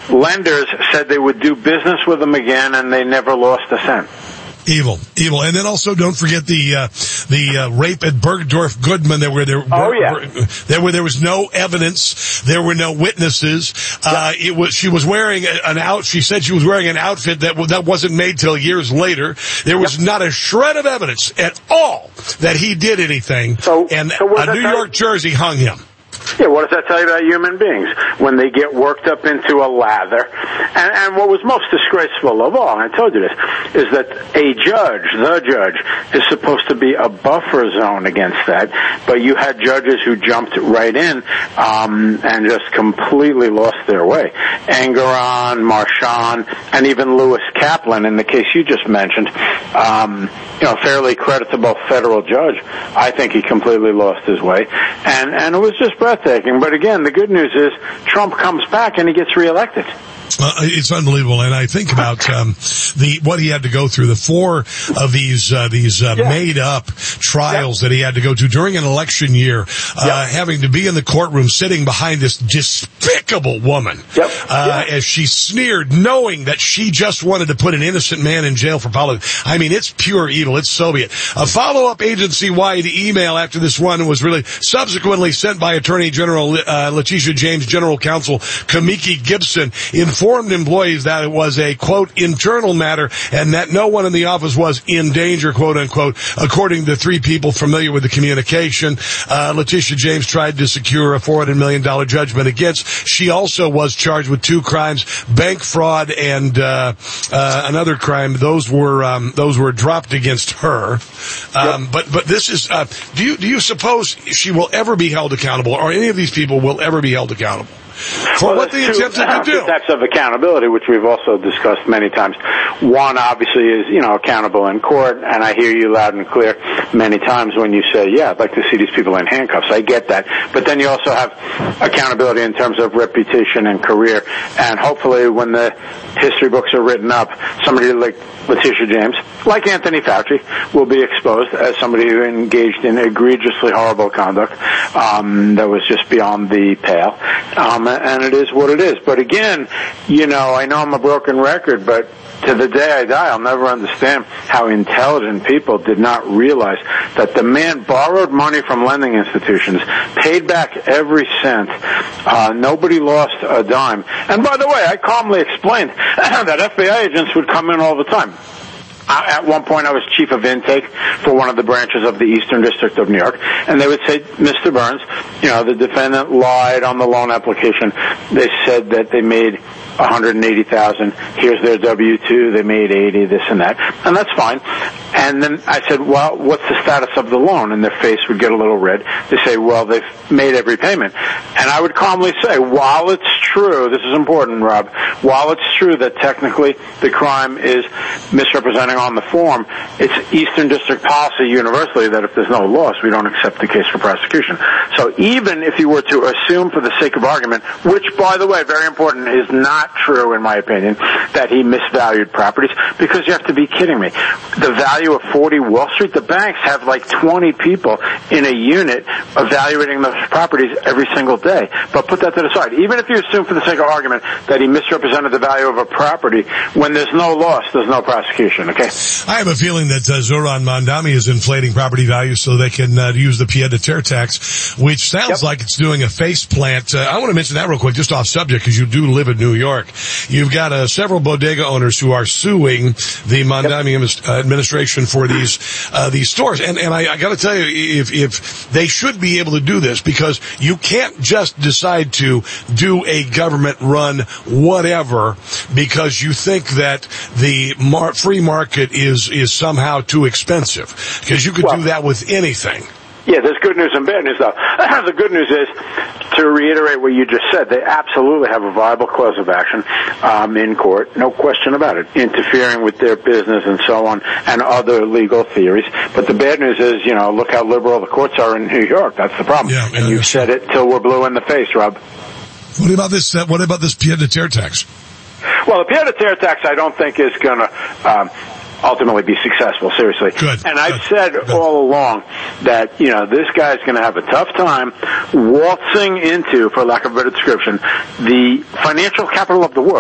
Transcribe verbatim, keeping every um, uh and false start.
lenders said they would do business with them again, and they never lost a cent. Evil, evil, and then also don't forget the uh, the uh, rape at Bergdorf Goodman. There were there. Oh yeah. There were there was no evidence. There were no witnesses. Uh, it was she was wearing an out. She said she was wearing an outfit that that wasn't made till years later. There was yep. not a shred of evidence at all that he did anything. So, and so a New York Jersey hung him. Yeah, what does that tell you about human beings? When they get worked up into a lather. And, and what was most disgraceful of all, and I told you this, is that a judge, the judge, is supposed to be a buffer zone against that. But you had judges who jumped right in um, and just completely lost their way. Engoron, Marchand, and even Lewis Kaplan, in the case you just mentioned, um, you know, fairly creditable federal judge. I think he completely lost his way. And, and it was just breathtaking. But again, the good news is Trump comes back and he gets reelected. Uh, it's unbelievable, and I think about um, the what he had to go through, the four of these uh, these uh, yeah. made-up trials yep. that he had to go to during an election year, uh, yep. having to be in the courtroom sitting behind this despicable woman yep. uh, yep. as she sneered, knowing that she just wanted to put an innocent man in jail for politics. I mean, it's pure evil. It's Soviet. A follow-up agency-wide email after this one was really subsequently sent by Attorney General uh, Letitia James, General Counsel Kamiki Gibson, informed employees that it was a, quote, internal matter and that no one in the office was in danger, quote unquote, according to three people familiar with the communication. Uh, Letitia James tried to secure a four hundred million dollars judgment against. She also was charged with two crimes, bank fraud and uh, uh another crime. Those were um, those were dropped against her. Um, yep. But but this is, uh, do you do you suppose she will ever be held accountable, or any of these people will ever be held accountable for well, what they two, attempted to do? Two types of accountability, which we've also discussed many times. One, obviously, is, you know, accountable in court, and I hear you loud and clear many times when you say, yeah, I'd like to see these people in handcuffs. I get that. But then you also have accountability in terms of reputation and career, and hopefully when the history books are written up, somebody like Letitia James, like Anthony Fauci, will be exposed as somebody who engaged in egregiously horrible conduct um, that was just beyond the pale. Um, and it is what it is. But again, you know, I know I'm a broken record, but to the day I die, I'll never understand how intelligent people did not realize that the man borrowed money from lending institutions, paid back every cent. Uh, nobody lost a dime. And by the way, I calmly explained that F B I agents would come in all the time. At one point, I was chief of intake for one of the branches of the Eastern District of New York, and they would say, Mister Burns, you know, the defendant lied on the loan application. They said that they made one hundred eighty thousand dollars. Here's their W two. They made eighty, this and that. And that's fine. And then I said, well, what's the status of the loan? And their face would get a little red. They say, well, they've made every payment. And I would calmly say, while it's true, this is important, Rob, while it's true that technically the crime is misrepresenting on the form, it's Eastern District policy universally that if there's no loss, we don't accept the case for prosecution. So even if you were to assume for the sake of argument, which, by the way, very important, is not true in my opinion, that he misvalued properties, because you have to be kidding me. The value of forty Wall Street, the banks have like twenty people in a unit evaluating those properties every single day. But put that to the side. Even if you assume for the sake of argument that he misrepresented the value of a property, when there's no loss, there's no prosecution, okay? I have a feeling that uh, Zoran Mondami is inflating property values so they can uh, use the pied-à-terre tax, which sounds yep. like it's doing a face plant. Uh, I want to mention that real quick, just off subject, because you do live in New York. You've got uh, several bodega owners who are suing the Mondami yep. administration for these uh, these stores, and and I, I got to tell you, if if they should be able to do this, because you can't just decide to do a government-run whatever because you think that the mar- free market is is somehow too expensive, because you could well, do that with anything. Yeah, there's good news and bad news, though. The good news is, to reiterate what you just said, they absolutely have a viable cause of action um, in court, no question about it, interfering with their business and so on, and other legal theories. But the bad news is, you know, look how liberal the courts are in New York. That's the problem. Yeah, and you've said it till we're blue in the face, Rob. What about this? Uh, what about this pied-à-terre tax? Well, the pied-à-terre tax, I don't think is going to um, ultimately be successful, seriously. Good. And I've Good. said Good. all along that, you know, this guy's going to have a tough time waltzing into, for lack of a better description, the financial capital of the world.